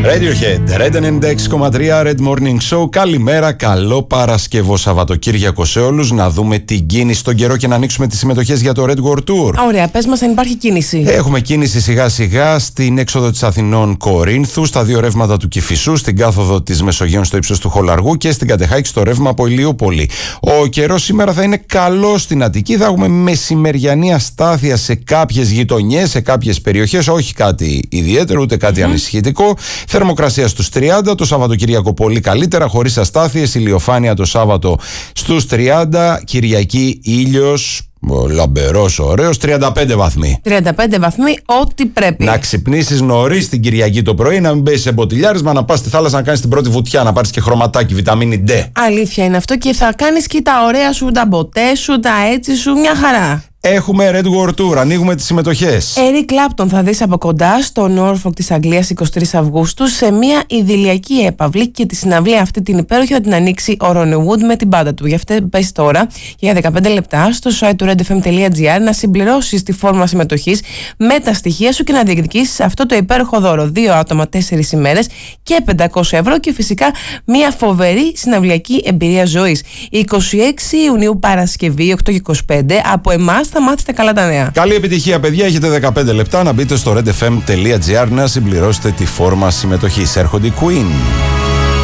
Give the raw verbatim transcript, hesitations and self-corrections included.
Radiohead, Red ενενήντα έξι κόμμα τρία, Red Morning Show. Καλημέρα, καλό Παρασκευό Σαββατοκύριακο σε όλους. Να δούμε την κίνηση στον καιρό και να ανοίξουμε τις συμμετοχές για το Red World Tour. Ωραία, πες μας αν υπάρχει κίνηση. Έχουμε κίνηση σιγά σιγά στην έξοδο της Αθηνών Κορίνθου, στα δύο ρεύματα του Κηφισού, στην κάθοδο της Μεσογείων στο ύψος του Χολαργού και στην Κατεχάκη στο ρεύμα από Ηλιούπολη. Ο καιρός σήμερα θα είναι καλός στην Αττική. Θα έχουμε μεσημεριανή αστάθεια σε κάποιες γειτονιές, σε κάποιες περιοχές. Όχι κάτι ιδιαίτερο, ούτε κάτι mm. ανησυχητικό. Θερμοκρασία στους τριάντα, το Σαββατοκύριακο πολύ καλύτερα, χωρίς αστάθειες, ηλιοφάνεια το Σάββατο στους τριάντα, Κυριακή ήλιος, λαμπερός, ωραίος, τριάντα πέντε βαθμοί. τριάντα πέντε βαθμοί, ό,τι πρέπει. Να ξυπνήσεις νωρίς την Κυριακή το πρωί, να μην μπεις σε μποτιλιάρισμα, να πας στη θάλασσα να κάνεις την πρώτη βουτιά, να πάρεις και χρωματάκι, βιταμίνη D. Αλήθεια είναι αυτό και θα κάνεις και τα ωραία σου, τα μποτέ σου, τα έτσι σου, μια χαρά. Έχουμε Red World Tour, ανοίγουμε τις συμμετοχές. Eric Clapton θα δεις από κοντά στο Norfolk της Αγγλίας εικοστή τρίτη Αυγούστου σε μια ιδηλιακή έπαυλη και τη συναυλία αυτή την υπέροχη θα την ανοίξει ο Ronnie Wood με την μπάντα του. Γι' αυτό πες τώρα για δεκαπέντε λεπτά στο site του redfm τελεία gr να συμπληρώσεις τη φόρμα συμμετοχής με τα στοιχεία σου και να διεκδικήσεις αυτό το υπέροχο δώρο. Δύο άτομα, τέσσερις ημέρες και πεντακόσια ευρώ και φυσικά μια φοβερή συναυλιακή εμπειρία ζωής. είκοσι έξι Ιουνίου Παρασκευή, οκτώ και είκοσι πέντε, από εμάς θα μάθετε καλά τα νέα. Καλή επιτυχία, παιδιά. Έχετε δεκαπέντε λεπτά να μπείτε στο redfm τελεία gr να συμπληρώσετε τη φόρμα συμμετοχής. Έρχονται οι Queen.